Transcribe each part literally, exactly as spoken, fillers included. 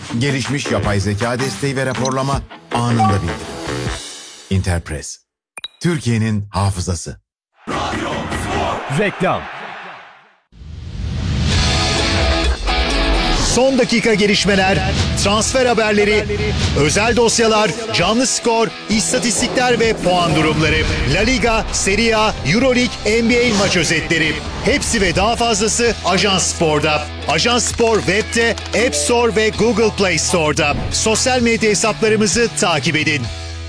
Gelişmiş yapay zeka desteği ve raporlama anında bildirim. Interpress. Türkiye'nin hafızası. Reklam. Son dakika gelişmeler, transfer haberleri, özel dosyalar, canlı skor, istatistikler ve puan durumları. La Liga, Serie A, Euroleague, N B A maç özetleri. Hepsi ve daha fazlası Ajans Spor'da. Ajans Spor web'te, App Store ve Google Play Store'da. Sosyal medya hesaplarımızı takip edin.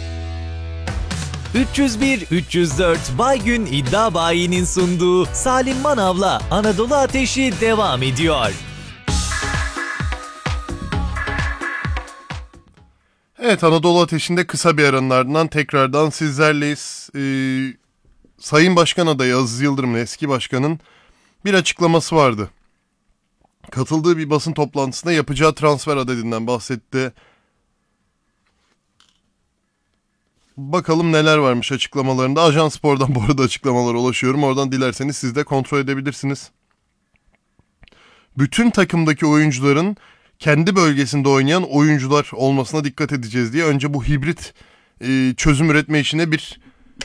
üç yüz bir üç yüz dört Baygün İddia Bayi'nin sunduğu Salim Manav'la Anadolu Ateşi devam ediyor. Evet, Anadolu Ateşi'nde kısa bir aranın ardından tekrardan sizlerleyiz. Ee, Sayın Başkan adayı Aziz Yıldırım'ın, eski başkanın bir açıklaması vardı. Katıldığı bir basın toplantısında yapacağı transfer adedinden bahsetti. Bakalım neler varmış açıklamalarında. Ajans Spor'dan bu arada açıklamalara ulaşıyorum. Oradan dilerseniz siz de kontrol edebilirsiniz. Bütün takımdaki oyuncuların kendi bölgesinde oynayan oyuncular olmasına dikkat edeceğiz diye önce bu hibrit e, çözüm üretme işine bir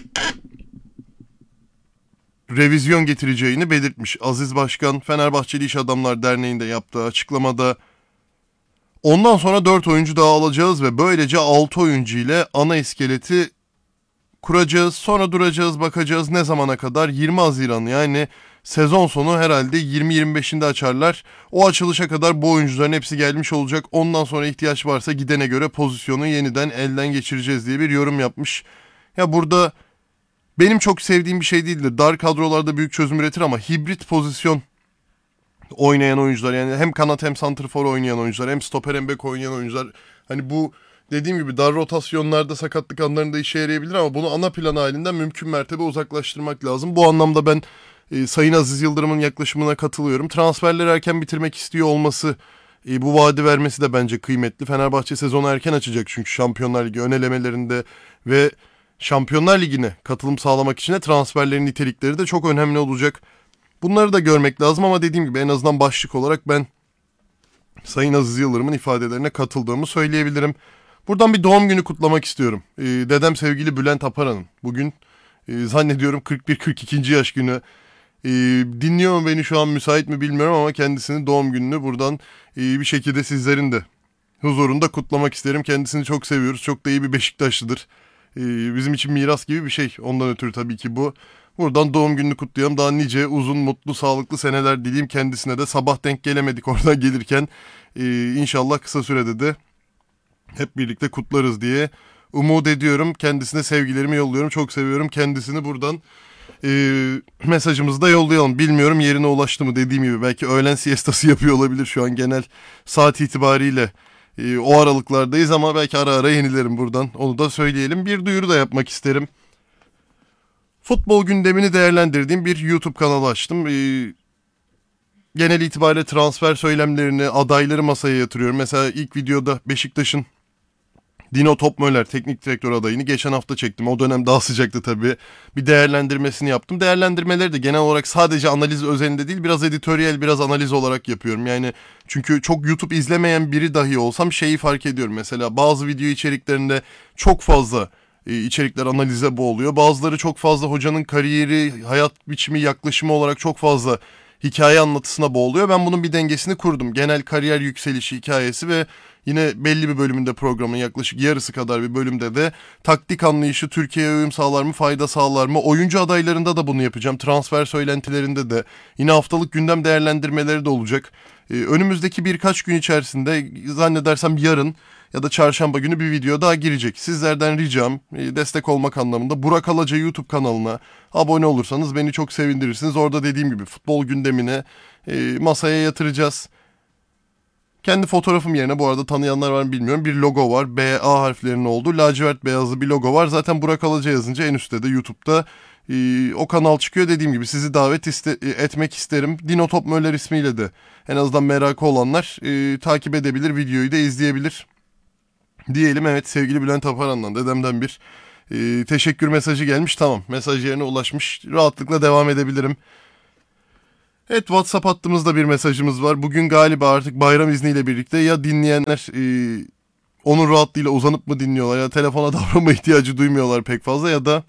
revizyon getireceğini belirtmiş. Aziz Başkan, Fenerbahçeli İş Adamlar Derneği'nde yaptığı açıklamada ondan sonra dört oyuncu daha alacağız ve böylece altı oyuncu ile ana iskeleti kuracağız. Sonra duracağız, bakacağız ne zamana kadar? yirmi Haziran, yani sezon sonu herhalde yirmi yirmi beşinde açarlar. O açılışa kadar bu oyuncuların hepsi gelmiş olacak. Ondan sonra ihtiyaç varsa gidene göre pozisyonu yeniden elden geçireceğiz diye bir yorum yapmış. Ya burada benim çok sevdiğim bir şey değildir. Dar kadrolarda büyük çözüm üretir ama hibrit pozisyon oynayan oyuncular, yani hem kanat hem santrfor oynayan oyuncular, hem stoper hem bek oynayan oyuncular. Hani bu dediğim gibi dar rotasyonlarda, sakatlık anlarında işe yarayabilir ama bunu ana plan halinden mümkün mertebe uzaklaştırmak lazım. Bu anlamda ben e, Sayın Aziz Yıldırım'ın yaklaşımına katılıyorum. Transferleri erken bitirmek istiyor olması, e, bu vaadi vermesi de bence kıymetli. Fenerbahçe sezonu erken açacak çünkü Şampiyonlar Ligi ön elemelerinde ve Şampiyonlar Ligi'ne katılım sağlamak için de transferlerin nitelikleri de çok önemli olacak. Bunları da görmek lazım ama dediğim gibi en azından başlık olarak ben Sayın Aziz Yıldırım'ın ifadelerine katıldığımı söyleyebilirim. Buradan bir doğum günü kutlamak istiyorum. Ee, dedem sevgili Bülent Aparan'ın. Bugün e, zannediyorum kırk bir kırk ikinci yaş günü. Ee, dinliyor mu beni şu an, müsait mi bilmiyorum ama kendisinin doğum gününü buradan e, bir şekilde sizlerin de huzurunda kutlamak isterim. Kendisini çok seviyoruz. Çok da iyi bir Beşiktaşlıdır. Ee, bizim için miras gibi bir şey. Ondan ötürü tabii ki bu. Buradan doğum gününü kutlayalım. Daha nice, uzun, mutlu, sağlıklı seneler dileyim kendisine de. Sabah denk gelemedik oradan gelirken. Ee, inşallah kısa sürede de hep birlikte kutlarız diye umut ediyorum. Kendisine sevgilerimi yolluyorum. Çok seviyorum kendisini. Buradan e, mesajımızı da yollayalım. Bilmiyorum yerine ulaştı mı, dediğim gibi. Belki öğlen siestası yapıyor olabilir şu an genel saat itibariyle. E, o aralıklardayız ama belki ara ara yenilerim buradan. Onu da söyleyelim. Bir duyuru da yapmak isterim. Futbol gündemini değerlendirdiğim bir YouTube kanalı açtım. Ee, genel itibariyle transfer söylemlerini, adayları masaya yatırıyorum. Mesela ilk videoda Beşiktaş'ın Dino Topmöller teknik direktör adayını geçen hafta çektim. O dönem daha sıcaktı tabii. Bir değerlendirmesini yaptım. Değerlendirmeleri de genel olarak sadece analiz özelinde değil, biraz editoryal, biraz analiz olarak yapıyorum. Yani çünkü çok YouTube izlemeyen biri dahi olsam şeyi fark ediyorum. Mesela bazı video içeriklerinde çok fazla içerikler analize boğuluyor. Bazıları çok fazla hocanın kariyeri, hayat biçimi, yaklaşımı olarak çok fazla hikaye anlatısına boğuluyor. Ben bunun bir dengesini kurdum. Genel kariyer yükselişi hikayesi ve yine belli bir bölümünde, programın yaklaşık yarısı kadar bir bölümde de taktik anlayışı Türkiye'ye uyum sağlar mı, fayda sağlar mı? Oyuncu adaylarında da bunu yapacağım. Transfer söylentilerinde de. Yine haftalık gündem değerlendirmeleri de olacak. Ee, önümüzdeki birkaç gün içerisinde, zannedersem yarın ya da çarşamba günü bir video daha girecek. Sizlerden ricam destek olmak anlamında Burak Alaca YouTube kanalına abone olursanız beni çok sevindirirsiniz. Orada dediğim gibi futbol gündemine e, masaya yatıracağız. Kendi fotoğrafım yerine, bu arada tanıyanlar var mı bilmiyorum, bir logo var. B A harflerinin olduğu lacivert beyazlı bir logo var. Zaten Burak Alaca yazınca en üstte de YouTube'da e, o kanal çıkıyor. Dediğim gibi sizi davet iste- etmek isterim. Dino Topmöller ismiyle de en azından merakı olanlar e, takip edebilir, videoyu da izleyebilir. Diyelim. Evet, sevgili Bülent Aparan'dan, dedemden bir e, teşekkür mesajı gelmiş. Tamam, mesaj yerine ulaşmış. Rahatlıkla devam edebilirim. Evet, WhatsApp hattımızda bir mesajımız var. Bugün galiba artık bayram izniyle birlikte ya dinleyenler e, onun rahatlığıyla uzanıp mı dinliyorlar ya telefona davranma ihtiyacı duymuyorlar pek fazla ya da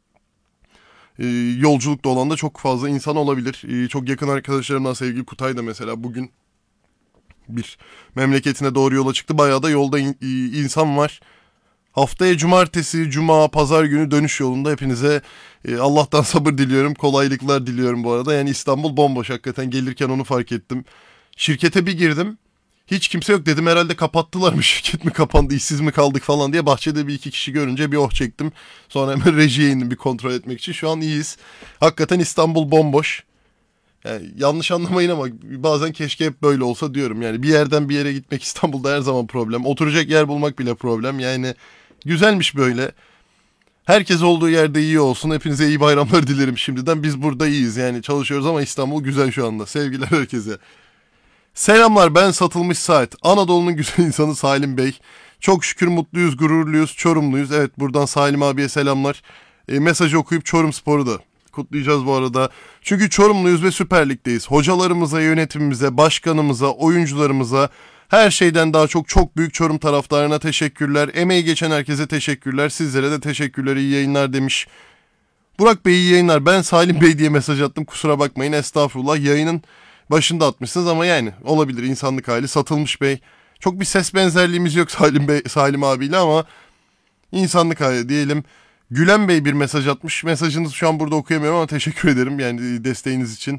e, yolculukta olan da çok fazla insan olabilir. E, çok yakın arkadaşlarımdan sevgili Kutay da mesela bugün bir memleketine doğru yola çıktı. Bayağı da yolda in, e, insan var. Haftaya cumartesi, cuma, pazar günü dönüş yolunda hepinize e, Allah'tan sabır diliyorum. Kolaylıklar diliyorum bu arada. Yani İstanbul bomboş, hakikaten gelirken onu fark ettim. Şirkete bir girdim. Hiç kimse yok, dedim herhalde kapattılar mı, şirket mi kapandı, işsiz mi kaldık falan diye. Bahçede bir iki kişi görünce bir oh çektim. Sonra hemen rejiye indim bir kontrol etmek için. Şu an iyiyiz. Hakikaten İstanbul bomboş. Yani yanlış anlamayın ama bazen keşke hep böyle olsa diyorum. Yani bir yerden bir yere gitmek İstanbul'da her zaman problem. Oturacak yer bulmak bile problem. Yani güzelmiş böyle. Herkes olduğu yerde iyi olsun. Hepinize iyi bayramlar dilerim şimdiden. Biz burada iyiyiz yani, çalışıyoruz ama İstanbul güzel şu anda. Sevgiler herkese. Selamlar, ben Satılmış Saat. Anadolu'nun güzel insanı Salim Bey. Çok şükür mutluyuz, gururluyuz, Çorumluyuz. Evet, buradan Salim abiye selamlar. E, mesajı okuyup Çorumspor'u da kutlayacağız bu arada. Çünkü Çorumluyuz ve Süper Lig'deyiz. Hocalarımıza, yönetimimize, başkanımıza, oyuncularımıza, her şeyden daha çok çok büyük Çorum taraftarına teşekkürler. Emeği geçen herkese teşekkürler. Sizlere de teşekkürler, iyi yayınlar demiş. Burak Bey iyi yayınlar. Ben Salim Bey diye mesaj attım. Kusura bakmayın, estağfurullah. Yayının başında atmışsınız ama yani olabilir, insanlık hali. Satılmış Bey. Çok bir ses benzerliğimiz yok Salim Bey, Salim abiyle ama insanlık hali diyelim. Gülen Bey bir mesaj atmış. Mesajınızı şu an burada okuyamıyorum ama teşekkür ederim yani desteğiniz için.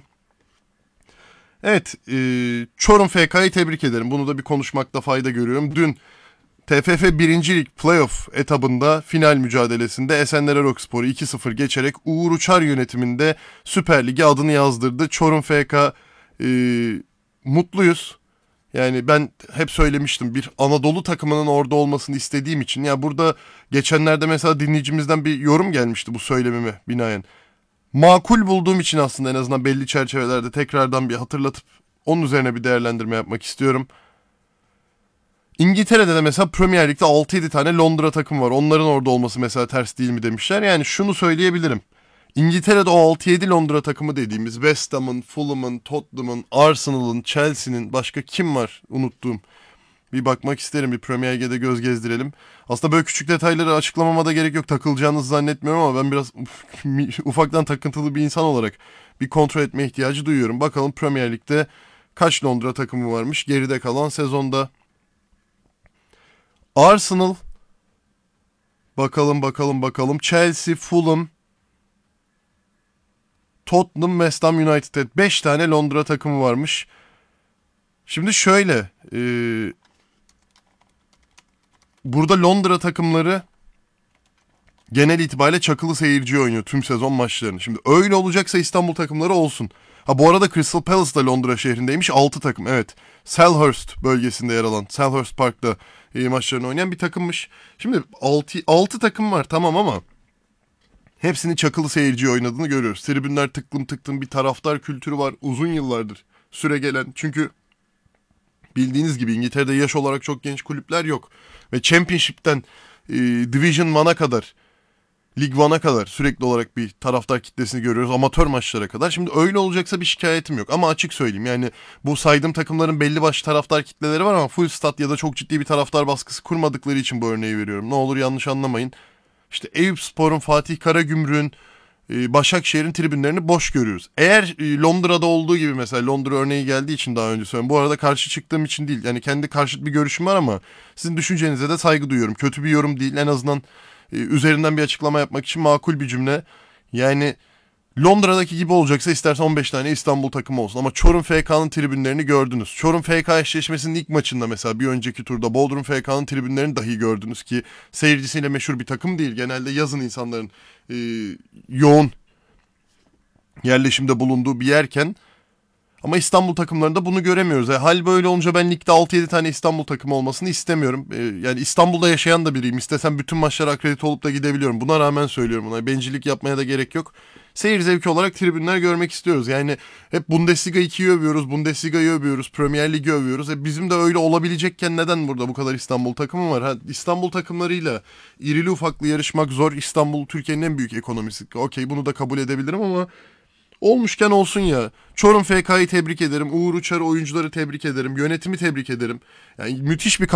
Evet, e, Çorum F K'yı tebrik ederim. Bunu da bir konuşmakta fayda görüyorum. Dün T F F birinci Lig Playoff etabında final mücadelesinde Esenler Erokspor'u iki sıfır geçerek Uğur Uçar yönetiminde Süper Lig'e adını yazdırdı. Çorum F K e, mutluyuz. Yani ben hep söylemiştim, bir Anadolu takımının orada olmasını istediğim için. Ya burada geçenlerde mesela dinleyicimizden bir yorum gelmişti bu söylemime binaen. Makul bulduğum için aslında en azından belli çerçevelerde tekrardan bir hatırlatıp onun üzerine bir değerlendirme yapmak istiyorum. İngiltere'de de mesela Premier Lig'de altı yedi tane Londra takım var. Onların orada olması mesela ters değil mi demişler. Yani şunu söyleyebilirim. İngiltere'de o altı yedi Londra takımı dediğimiz West Ham'ın, Fulham'ın, Tottenham'ın, Arsenal'ın, Chelsea'nin, başka kim var unuttuğum. Bir bakmak isterim, bir Premier Lig'de göz gezdirelim. Aslında böyle küçük detayları açıklamama da gerek yok, takılacağınızı zannetmiyorum ama ben biraz ufaktan takıntılı bir insan olarak bir kontrol etme ihtiyacı duyuyorum. Bakalım Premier Lig'de kaç Londra takımı varmış geride kalan sezonda. Arsenal, bakalım bakalım bakalım, Chelsea, Fulham, Tottenham, West Ham United, beş tane Londra takımı varmış. Şimdi şöyle, e, burada Londra takımları genel itibariyle çakılı seyirci oynuyor tüm sezon maçlarını. Şimdi öyle olacaksa İstanbul takımları olsun. Ha bu arada Crystal Palace da Londra şehrindeymiş, altı takım, evet. Selhurst bölgesinde yer alan, Selhurst Park'ta e, maçlarını oynayan bir takımmış. Şimdi altı, altı takım var tamam ama hepsinin çakılı seyirci oynadığını görüyoruz. Tribünler tıklım tıklım, bir taraftar kültürü var uzun yıllardır süre gelen. Çünkü bildiğiniz gibi İngiltere'de yaş olarak çok genç kulüpler yok. Ve Championship'ten e, Division One'a kadar, League One'a kadar sürekli olarak bir taraftar kitlesini görüyoruz. Amatör maçlara kadar. Şimdi öyle olacaksa bir şikayetim yok. Ama açık söyleyeyim yani bu saydığım takımların belli başlı taraftar kitleleri var ama full stat ya da çok ciddi bir taraftar baskısı kurmadıkları için bu örneği veriyorum. Ne olur yanlış anlamayın. İşte Eyüpspor'un, Fatih Karagümrük'ün, Başakşehir'in tribünlerini boş görüyoruz. Eğer Londra'da olduğu gibi, mesela Londra örneği geldiği için daha önce söyleyeyim. Bu arada karşı çıktığım için değil. Yani kendi karşıt bir görüşüm var ama sizin düşüncenize de saygı duyuyorum. Kötü bir yorum değil. En azından üzerinden bir açıklama yapmak için makul bir cümle. Yani Londra'daki gibi olacaksa istersen on beş tane İstanbul takımı olsun. Ama Çorum F K'nın tribünlerini gördünüz. Çorum F K eşleşmesinin ilk maçında mesela bir önceki turda Bodrum F K'nın tribünlerini dahi gördünüz ki seyircisiyle meşhur bir takım değil. Genelde yazın insanların e, yoğun yerleşimde bulunduğu bir yerken. Ama İstanbul takımlarında bunu göremiyoruz. Yani hal böyle olunca ben ligde altı yedi tane İstanbul takımı olmasını istemiyorum. Ee, yani İstanbul'da yaşayan da biriyim. İstesem bütün maçlara akredite olup da gidebiliyorum. Buna rağmen söylüyorum buna. Bencillik yapmaya da gerek yok. Seyir zevki olarak tribünler görmek istiyoruz. Yani hep Bundesliga ikiyi övüyoruz, Bundesliga'yı övüyoruz, Premier Lig'i övüyoruz. E bizim de öyle olabilecekken neden burada bu kadar İstanbul takımı var? Ha, İstanbul takımlarıyla irili ufaklı yarışmak zor. İstanbul Türkiye'nin en büyük ekonomisi. Okey, bunu da kabul edebilirim ama Olmuşken olsun ya. Çorum F K'yı tebrik ederim. Uğur Uçar oyuncuları tebrik ederim. Yönetimi tebrik ederim. Yani müthiş bir